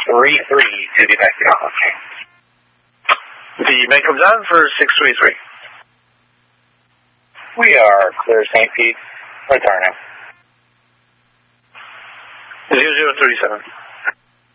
633 to the back down. Okay. The man comes on for 633. We are clear St. Pete. Returning. 0037.